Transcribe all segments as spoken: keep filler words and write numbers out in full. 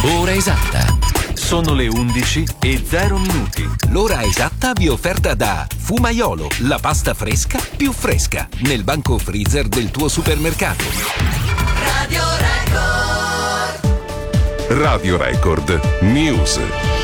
Ora esatta. Sono le undici e zero minuti. L'ora esatta vi è offerta da Fumaiolo, la pasta fresca più fresca, nel banco freezer del tuo supermercato. Radio Record. Radio Record News.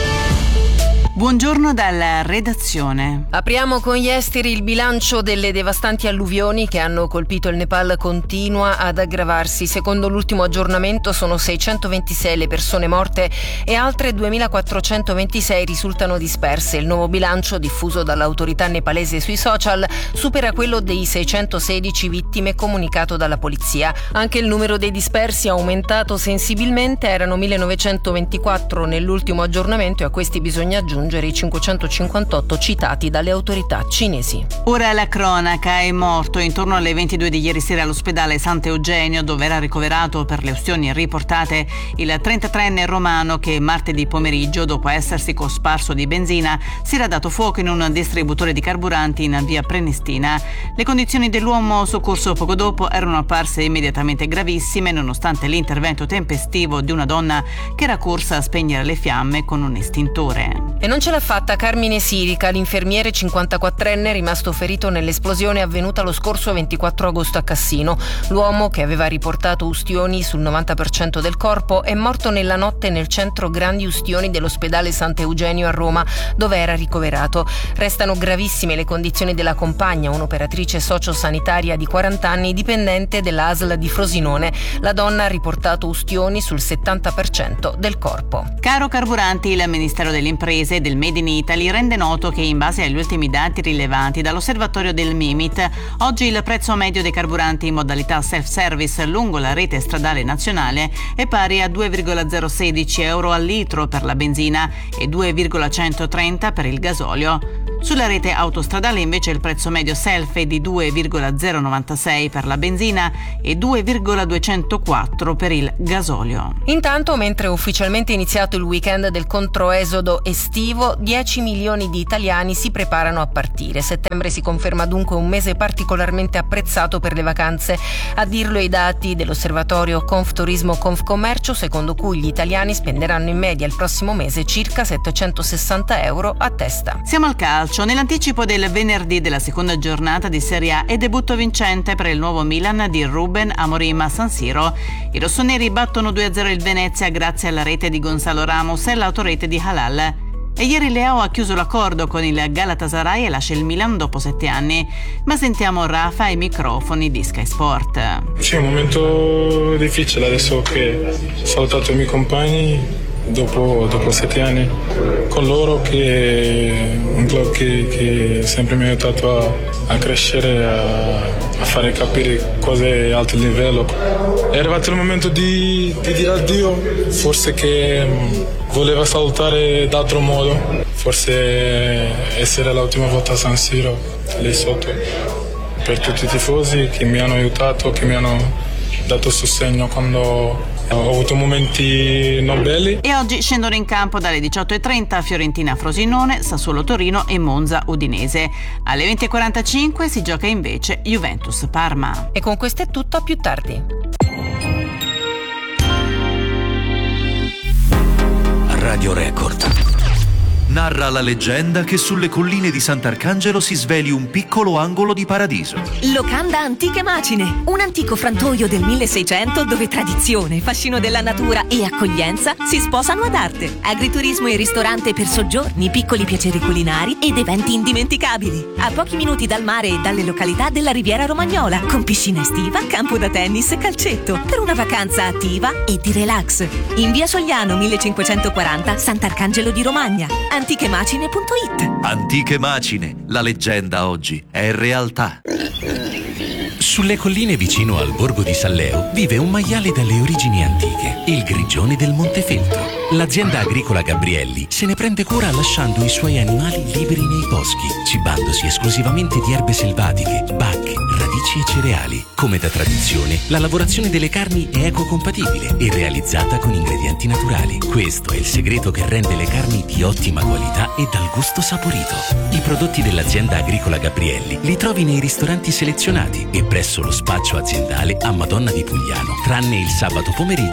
Buongiorno dalla redazione. Apriamo con gli esteri. Il bilancio delle devastanti alluvioni che hanno colpito il Nepal continua ad aggravarsi. Secondo l'ultimo aggiornamento sono seicentoventisei le persone morte e altre duemilaquattrocentoventisei risultano disperse. Il nuovo bilancio diffuso dall'autorità nepalese sui social supera quello dei seicentosedici vittime comunicato dalla polizia. Anche il numero dei dispersi è aumentato sensibilmente, erano millenovecentoventiquattro nell'ultimo aggiornamento e a questi bisogna aggiungere i cinquecentocinquantotto citati dalle autorità cinesi. Ora la cronaca. È morto intorno alle ventidue di ieri sera all'ospedale Sant'Eugenio, dove era ricoverato per le ustioni riportate il trentatreenne romano che martedì pomeriggio, dopo essersi cosparso di benzina, si era dato fuoco in un distributore di carburanti in via Prenestina. Le condizioni dell'uomo soccorso poco dopo erano apparse immediatamente gravissime, nonostante l'intervento tempestivo di una donna che era corsa a spegnere le fiamme con un estintore. E non ce l'ha fatta Carmine Sirica, l'infermiere cinquantaquattrenne rimasto ferito nell'esplosione avvenuta lo scorso ventiquattro agosto a Cassino. L'uomo, che aveva riportato ustioni sul novanta per cento del corpo, è morto nella notte nel centro grandi ustioni dell'ospedale Sant'Eugenio a Roma, dove era ricoverato. Restano gravissime le condizioni della compagna, un'operatrice sociosanitaria di quaranta anni, dipendente dell'A S L di Frosinone. La donna ha riportato ustioni sul settanta per cento del corpo. Caro carburanti, il Ministero delle Imprese del Made in Italy rende noto che, in base agli ultimi dati rilevati dall'osservatorio del Mimit, oggi il prezzo medio dei carburanti in modalità self-service lungo la rete stradale nazionale è pari a due virgola zero sedici euro al litro per la benzina e due virgola centotrenta per il gasolio. Sulla rete autostradale invece il prezzo medio self è di due virgola zero novantasei per la benzina e due virgola duecentoquattro per il gasolio. Intanto, mentre è ufficialmente iniziato il weekend del controesodo estivo, dieci milioni di italiani si preparano a partire. Settembre si conferma dunque un mese particolarmente apprezzato per le vacanze. A dirlo i dati dell'osservatorio Confturismo Confcommercio, secondo cui gli italiani spenderanno in media il prossimo mese circa settecentosessanta euro a testa. Siamo al calcio. Nell'anticipo del venerdì della seconda giornata di Serie A e debutto vincente per il nuovo Milan di Ruben Amorim a San Siro. I rossoneri battono due a zero il Venezia grazie alla rete di Gonzalo Ramos e l'autorete di Halal. E ieri Leao ha chiuso l'accordo con il Galatasaray e lascia il Milan dopo sette anni. Ma sentiamo Rafa ai microfoni di Sky Sport. Sì, è un momento difficile adesso che ho salutato i miei compagni. Dopo, dopo sette anni con loro, che è un club che, che sempre mi ha aiutato a, a crescere, a, a fare capire cos'è alto livello. È arrivato il momento di, di dire addio, forse che um, voleva salutare d'altro modo, forse essere l'ultima volta a San Siro, lì sotto, per tutti i tifosi che mi hanno aiutato, che mi hanno dato sostegno quando ho avuto momenti non belli. E oggi scendono in campo dalle diciotto e trenta Fiorentina Frosinone, Sassuolo Torino e Monza Udinese. Alle venti e quarantacinque si gioca invece Juventus Parma. E con questo è tutto, a più tardi. Radio Record. Narra la leggenda che sulle colline di Sant'Arcangelo si sveli un piccolo angolo di paradiso. Locanda Antiche Macine, un antico frantoio del milleseicento dove tradizione, fascino della natura e accoglienza si sposano ad arte. Agriturismo e ristorante per soggiorni, piccoli piaceri culinari ed eventi indimenticabili. A pochi minuti dal mare e dalle località della Riviera Romagnola, con piscina estiva, campo da tennis e calcetto, per una vacanza attiva e di relax. In via Sogliano millecinquecentoquaranta, Sant'Arcangelo di Romagna. antichemacine punto it. Antiche Macine, la leggenda oggi è realtà. Sulle colline vicino al borgo di Salleo vive un maiale dalle origini antiche, il grigione del Montefeltro. L'azienda agricola Gabrielli se ne prende cura lasciando i suoi animali liberi nei boschi, cibandosi esclusivamente di erbe selvatiche, bacche, radici e cereali. Come da tradizione, la lavorazione delle carni è ecocompatibile e realizzata con ingredienti naturali. Questo è il segreto che rende le carni di ottima qualità e dal gusto saporito. I prodotti dell'azienda agricola Gabrielli li trovi nei ristoranti selezionati e presso lo spaccio aziendale a Madonna di Pugliano, tranne il sabato pomeriggio e la domenica.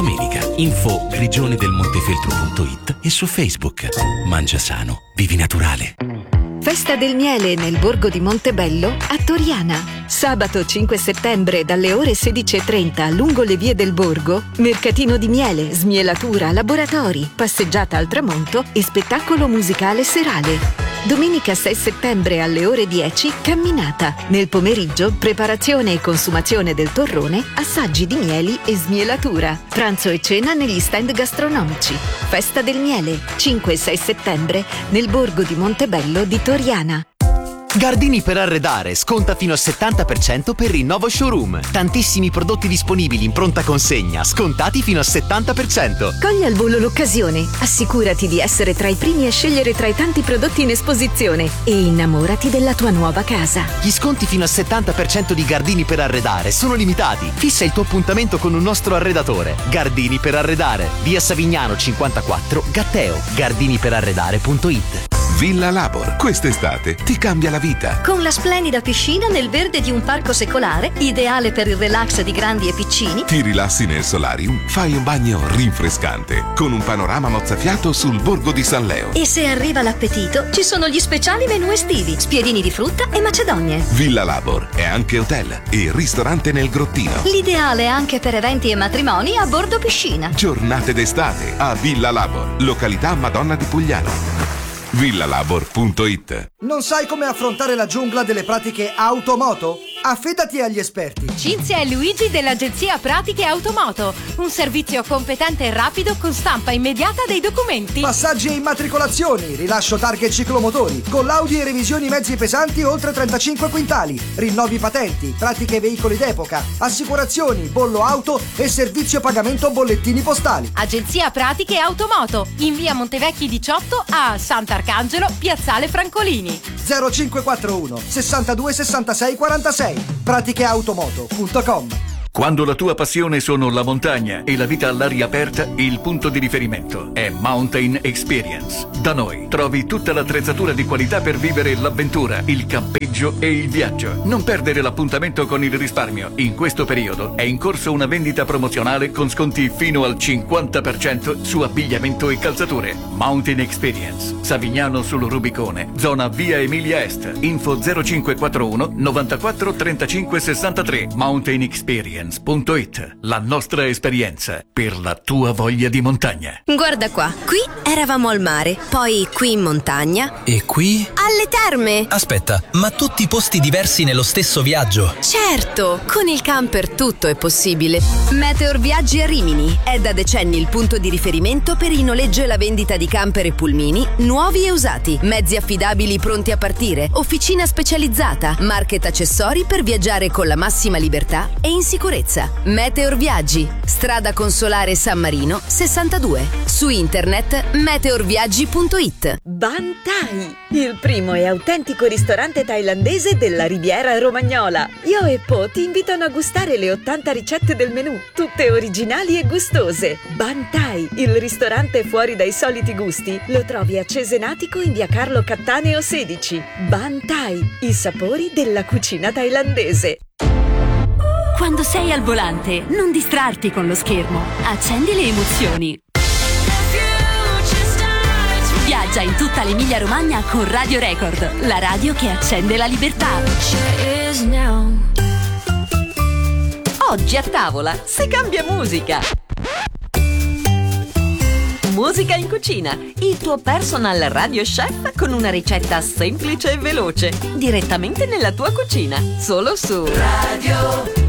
domenica. Info grigionedelmontefeltro punto it e su Facebook. Mangia sano, vivi naturale. Festa del miele nel borgo di Montebello a Toriana. Sabato cinque settembre dalle ore sedici e trenta lungo le vie del borgo, mercatino di miele, smielatura, laboratori, passeggiata al tramonto e spettacolo musicale serale. Domenica sei settembre alle ore dieci, camminata. Nel pomeriggio, preparazione e consumazione del torrone, assaggi di mieli e smielatura. Pranzo e cena negli stand gastronomici. Festa del miele, cinque e sei settembre, nel borgo di Montebello di Toriana. Gardini per arredare, sconta fino al settanta per cento per il nuovo showroom. Tantissimi prodotti disponibili in pronta consegna, scontati fino al settanta per cento. Cogli al volo l'occasione, assicurati di essere tra i primi a scegliere tra i tanti prodotti in esposizione e innamorati della tua nuova casa. Gli sconti fino al settanta per cento di Gardini per arredare sono limitati. Fissa il tuo appuntamento con un nostro arredatore. Gardini per arredare, via Savignano cinquantaquattro, Gatteo. gardini per arredare punto it. Villa Labor, quest'estate ti cambia la vita. Con la splendida piscina nel verde di un parco secolare, ideale per il relax di grandi e piccini. Ti rilassi nel solarium, fai un bagno rinfrescante, con un panorama mozzafiato sul borgo di San Leo. E se arriva l'appetito, ci sono gli speciali menù estivi, spiedini di frutta e macedonie. Villa Labor è anche hotel e ristorante nel grottino. L'ideale anche per eventi e matrimoni a bordo piscina. Giornate d'estate a Villa Labor, località Madonna di Pugliano. villa labor punto it. Non sai come affrontare la giungla delle pratiche automoto? Affidati agli esperti. Cinzia e Luigi dell'agenzia Pratiche Automoto. Un servizio competente e rapido con stampa immediata dei documenti. Passaggi e immatricolazioni, rilascio targhe e ciclomotori, collaudi e revisioni mezzi pesanti oltre trentacinque quintali, rinnovi patenti, pratiche veicoli d'epoca, assicurazioni, bollo auto e servizio pagamento bollettini postali. Agenzia Pratiche Automoto, in via Montevecchi diciotto a Sant'Arcangelo, piazzale Francolini. zero cinque quattro uno sessantadue sessantasei quarantasei. pratiche automoto punto com. Quando la tua passione sono la montagna e la vita all'aria aperta, il punto di riferimento è Mountain Experience. Da noi trovi tutta l'attrezzatura di qualità per vivere l'avventura, il campeggio e il viaggio. Non perdere l'appuntamento con il risparmio. In questo periodo è in corso una vendita promozionale con sconti fino al cinquanta per cento su abbigliamento e calzature. Mountain Experience, Savignano sul Rubicone, zona via Emilia Est. Info zero cinque quattro uno novantaquattro trentacinque sessantatré. Mountain Experience. Punto it. La nostra esperienza per la tua voglia di montagna. Guarda qua, qui eravamo al mare, poi qui in montagna. E qui? Alle terme. Aspetta, ma tutti posti diversi nello stesso viaggio? Certo, con il camper tutto è possibile. Meteor Viaggi a Rimini è da decenni il punto di riferimento per il noleggio e la vendita di camper e pulmini nuovi e usati, mezzi affidabili pronti a partire, officina specializzata, market accessori per viaggiare con la massima libertà e in sicurezza. Meteor Viaggi, strada Consolare San Marino sessantadue. Su internet meteor viaggi punto it. Ban Thai, il primo e autentico ristorante thailandese della Riviera Romagnola. Io e Po ti invitano a gustare le ottanta ricette del menù, tutte originali e gustose. Ban Thai, il ristorante fuori dai soliti gusti, lo trovi a Cesenatico in via Carlo Cattaneo sedici. Ban Thai, i sapori della cucina thailandese. Quando sei al volante, non distrarti con lo schermo. Accendi le emozioni. Viaggia in tutta l'Emilia Romagna con Radio Record, la radio che accende la libertà. Oggi a tavola si cambia musica. Musica in cucina, il tuo personal radio chef con una ricetta semplice e veloce, direttamente nella tua cucina, solo su Radio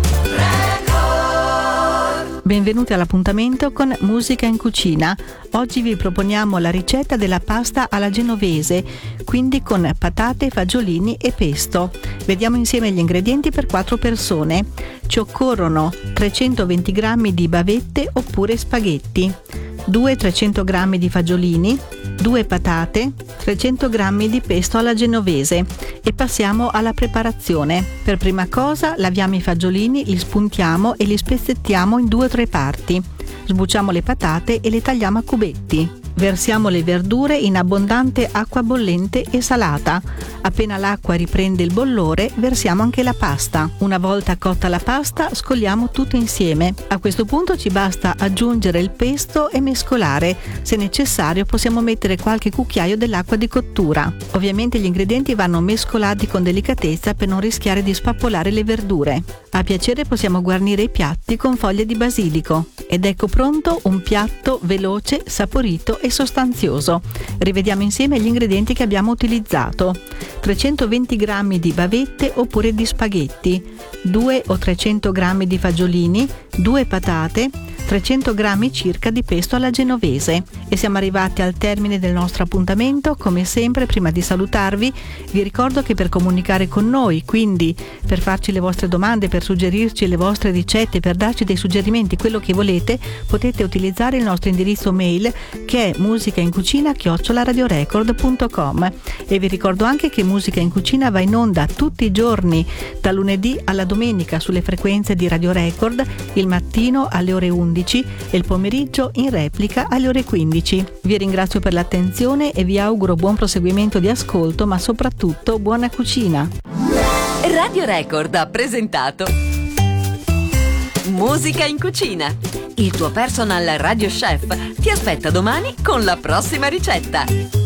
Benvenuti all'appuntamento con Musica in Cucina. Oggi vi proponiamo la ricetta della pasta alla genovese, quindi con patate, fagiolini e pesto. Vediamo insieme gli ingredienti per quattro persone. Ci occorrono trecentoventi grammi di bavette oppure spaghetti, due trecento grammi di fagiolini, due patate, trecento grammi di pesto alla genovese. E passiamo alla preparazione. Per prima cosa laviamo i fagiolini, li spuntiamo e li spezzettiamo in due o tre parti. Sbucciamo le patate e le tagliamo a cubetti. Versiamo le verdure in abbondante acqua bollente e salata. Appena l'acqua riprende il bollore, versiamo anche la pasta. Una volta cotta la pasta, scoliamo tutto insieme. A questo punto ci basta aggiungere il pesto e mescolare. Se necessario, possiamo mettere qualche cucchiaio dell'acqua di cottura. Ovviamente gli ingredienti vanno mescolati con delicatezza per non rischiare di spappolare le verdure. A piacere possiamo guarnire i piatti con foglie di basilico. Ed ecco pronto un piatto veloce, saporito e sostanzioso. Rivediamo insieme gli ingredienti che abbiamo utilizzato. trecentoventi grammi di bavette oppure di spaghetti, due o trecento grammi di fagiolini, due patate, trecento grammi circa di pesto alla genovese. E siamo arrivati al termine del nostro appuntamento. Come sempre, prima di salutarvi, vi ricordo che per comunicare con noi, quindi per farci le vostre domande, per suggerirci le vostre ricette, per darci dei suggerimenti, quello che volete, potete utilizzare il nostro indirizzo mail che è musicaincugina chiocciola radiorecord punto com. E vi ricordo anche che Musica in Cucina va in onda tutti i giorni, da lunedì alla domenica, sulle frequenze di Radio Record, il mattino alle ore undici e il pomeriggio in replica alle ore quindici. Vi ringrazio per l'attenzione e vi auguro buon proseguimento di ascolto, ma soprattutto buona cucina. Radio Record ha presentato Musica in Cucina. Il tuo personal radio chef ti aspetta domani con la prossima ricetta.